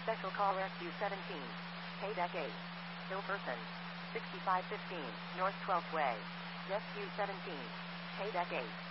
Special call SU-17. Paydeck 8. Hilperson. 6515, North 12th Way. SU-17. Paydeck 8.